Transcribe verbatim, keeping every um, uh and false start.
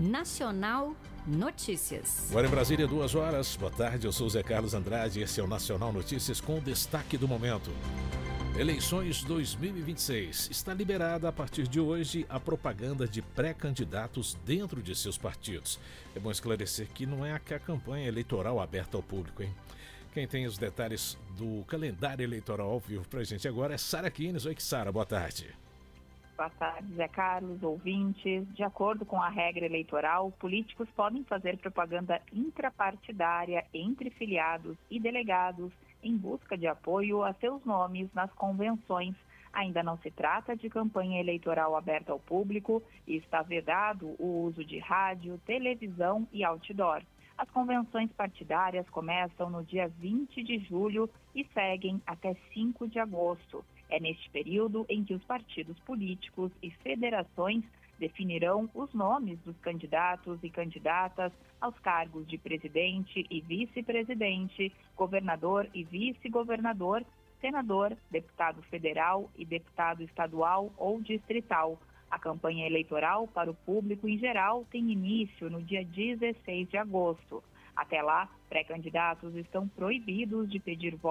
Nacional Notícias. Agora em Brasília, duas horas. Boa tarde, eu sou o Zé Carlos Andrade e esse é o Nacional Notícias com destaque do momento. Eleições dois mil e vinte e seis. Está liberada a partir de hoje a propaganda de pré-candidatos dentro de seus partidos. É bom esclarecer que não é a campanha eleitoral aberta ao público, hein? Quem tem os detalhes do calendário eleitoral ao vivo pra gente agora é Sara Kines. Oi, Sara, boa tarde. Boa tarde, Zé Carlos, ouvintes. De acordo com a regra eleitoral, políticos podem fazer propaganda intrapartidária entre filiados e delegados em busca de apoio a seus nomes nas convenções. Ainda não se trata de campanha eleitoral aberta ao público e está vedado o uso de rádio, televisão e outdoor. As convenções partidárias começam no dia vinte de julho e seguem até cinco de agosto. É neste período em que os partidos políticos e federações definirão os nomes dos candidatos e candidatas aos cargos de presidente e vice-presidente, governador e vice-governador, senador, deputado federal e deputado estadual ou distrital. A campanha eleitoral para o público em geral tem início no dia dezesseis de agosto. Até lá, pré-candidatos estão proibidos de pedir voto